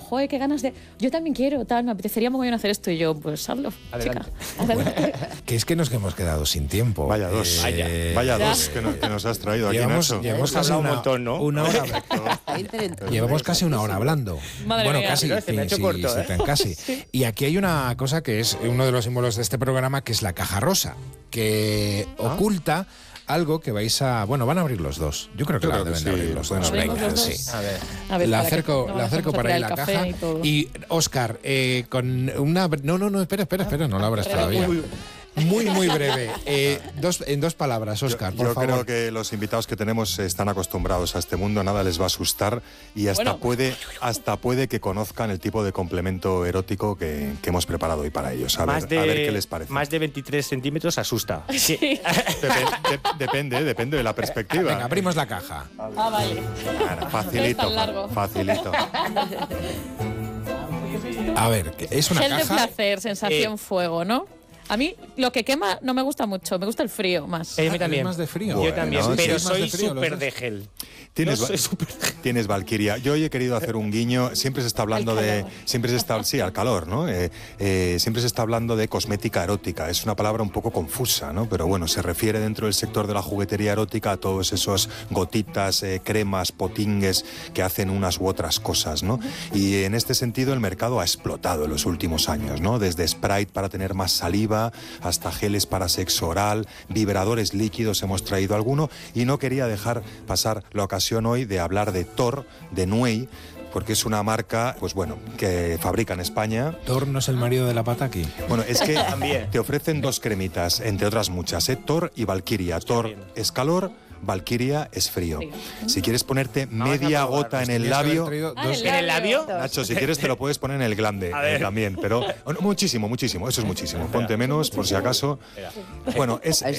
joder, qué ganas de... Yo también quiero, tal, me apetecería mogollón hacer esto. Y yo, pues hazlo, Adelante. chica. Adelante. Que es que nos hemos quedado sin tiempo. Vaya dos. Vaya dos que nos has traído aquí, Nacho. Llevamos casi hablado un montón, ¿no? una hora. Llevamos casi una hora hablando. Madre bueno, mía. casi. Mira, se me ha hecho corto, Casi. Y aquí hay una cosa que es uno de los símbolos de este programa, que es la caja rosa, que oculta algo que vais a... Bueno, van a abrir los dos. Yo creo que la deben de abrir los dos. ¿Abrimos Venga, los dos? sí. A ver. A ver, La para que acerco, no la acerco vamos a para ahí tirar la el café caja. y todo. Y Óscar, con una... No, espera, no la abras todavía. Muy breve. En dos palabras, Óscar, por Yo favor. creo que los invitados que tenemos están acostumbrados a este mundo, nada les va a asustar y hasta puede que conozcan el tipo de complemento erótico que hemos preparado hoy para ellos. A ver qué les parece. Más de 23 centímetros asusta. Sí. Depende de la perspectiva. Venga, abrimos la caja. Vale. Claro, No es tan largo. facilito. A ver, es una Gel de caja... placer, sensación fuego, ¿no? A mí lo que quema no me gusta mucho, me gusta el frío más. A mí también. más de frío. Yo Bueno, también, sí, pero sí, más de soy frío, los súper dos. de gel. Tienes Valkyria. Yo hoy he querido hacer un guiño. Siempre se está hablando al calor, ¿no? Siempre se está hablando de cosmética erótica. Es una palabra un poco confusa, ¿no? Pero bueno, se refiere dentro del sector de la juguetería erótica a todos esos gotitas, cremas, potingues que hacen unas u otras cosas, ¿no? Y en este sentido el mercado ha explotado en los últimos años, ¿no? Desde Sprite para tener más saliva hasta geles para sexo oral, vibradores líquidos, hemos traído alguno, y no quería dejar pasar la ocasión hoy de hablar de Thor, de Nuey, porque es una marca, pues bueno, que fabrica en España. ¿Thor no es el marido de la Pataki? Bueno, es que También. te ofrecen dos cremitas, entre otras muchas, Thor y Valkyria. Thor es calor, Valkyria es frío. Sí. Si quieres ponerte Vamos a media probarlo. gota en el labio... ¿En el labio? Nacho, si quieres te lo puedes poner en el glande también, pero muchísimo, eso es muchísimo. Ponte menos, por si acaso. Bueno,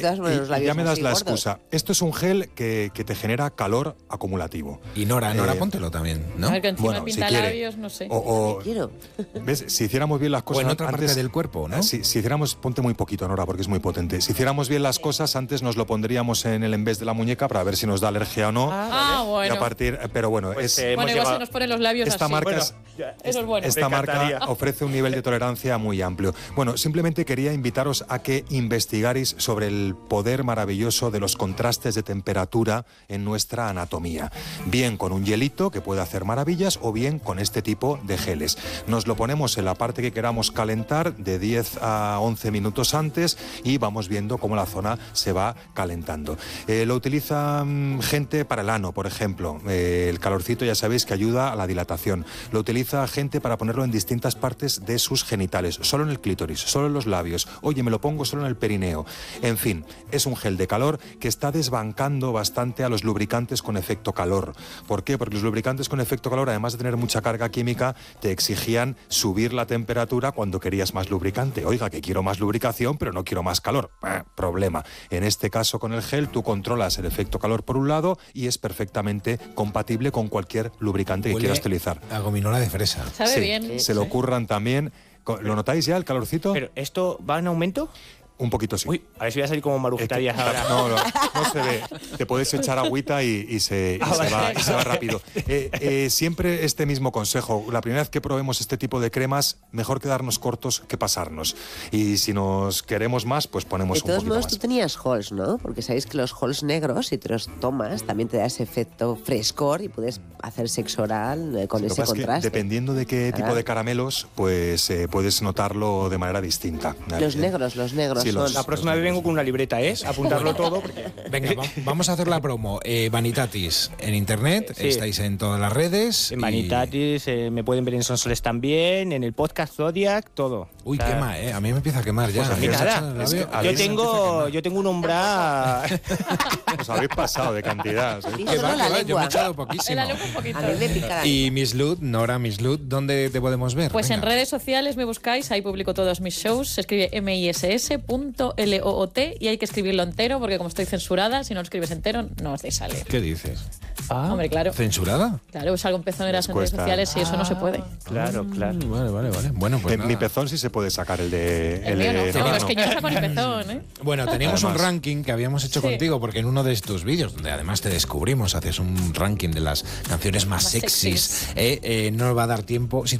ya me das la excusa. Esto es un gel que te genera calor acumulativo. Y Nora, póntelo también, ¿no? A ver, que encima Bueno, pinta si quiere. labios, no sé. Quiero. ¿Ves? Si hiciéramos bien las O cosas en otra antes, parte del cuerpo, ¿no? Si hiciéramos, ponte muy poquito, Nora, porque es muy potente. Si hiciéramos bien las cosas, antes nos lo pondríamos en el embés de la muñeca para ver si nos da alergia o no. Bueno. Y a partir, pero bueno, Pues, Bueno, igual se nos ponen los labios esta así. marca Bueno, es- eso es bueno. esta Me encantaría. marca ofrece un nivel de tolerancia muy amplio. Bueno, simplemente quería invitaros a que investigarais sobre el poder maravilloso de los contrastes de temperatura en nuestra anatomía. Bien con un hielito que puede hacer maravillas o bien con este tipo de geles. Nos lo ponemos en la parte que queramos calentar de 10 a 11 minutos antes y vamos viendo cómo la zona se va calentando. Lo utiliza gente para el ano, por ejemplo. El calorcito ya sabéis que ayuda a la dilatación. Lo utiliza gente para ponerlo en distintas partes de sus genitales, solo en el clítoris, solo en los labios. Oye, me lo pongo solo en el perineo. En fin, es un gel de calor que está desbancando bastante a los lubricantes con efecto calor. ¿Por qué? Porque los lubricantes con efecto calor, además de tener mucha carga química, te exigían subir la temperatura cuando querías más lubricante. Oiga, que quiero más lubricación, pero no quiero más calor. Problema. En este caso, con el gel, tú controlas el efecto calor por un lado y es perfectamente compatible con cualquier lubricante que Huele quieras utilizar. a gominola de fresa. Sabe Sí, bien. se lo ocurran también. ¿Lo notáis ya, el calorcito? Pero, ¿esto va en aumento? Un poquito sí. Uy, a ver si voy a salir como Marujita Díaz ahora. No se ve. Te puedes echar agüita y se va rápido. Siempre este mismo consejo. La primera vez que probemos este tipo de cremas, mejor quedarnos cortos que pasarnos. Y si nos queremos más, pues ponemos De un todos poquito modos, más. tú tenías halls, ¿no? Porque sabéis que los halls negros, si te los tomas, también te da ese efecto frescor y puedes hacer sexo oral con Lo que ese pasa es que contraste. dependiendo de qué tipo de caramelos, pues puedes notarlo de manera distinta. Los negros Sí, son... La próxima vez vengo con una libreta, ¿eh? Apuntarlo todo. Porque... Venga, vamos a hacer la promo. Vanitatis en internet, Sí. estáis en todas las redes. En y- Vanitatis, me pueden ver en Sonsoles también, en el podcast Zodiac, todo. Uy, O sea, quema, a mí me empieza a quemar ya. Pues a mí ¿Me has nada, echado el es que labio? a A mí mí me me empieza a quemar. yo tengo un umbral. Os habéis pasado de cantidad. ¿sí? Sí, Que solo va, la que va, yo me he lengua. echado En poquísimo. la lengua un poquito. A mí me pica la Y Miss Lud, Nora Miss Lud, ¿dónde te podemos ver? Pues en Venga. redes sociales me buscáis, ahí publico todos mis shows, se escribe miss.loot y hay que escribirlo entero porque como estoy censurada, si no lo escribes entero no os sale. ¿Qué dices? Hombre, claro. ¿Censurada? Claro, salgo en pezoneras en redes cuesta. sociales y eso no se puede. Claro, claro. Vale. Bueno, pues Mi nada. pezón sí se puede sacar, el de El mío no. de No, Nora es que yo saco ni pezón, ¿eh? Bueno, teníamos un Además. ranking que habíamos hecho Sí. contigo, porque en uno de tus vídeos, donde además te descubrimos, haces un ranking de las canciones más Más sexys, no nos va a dar tiempo. Si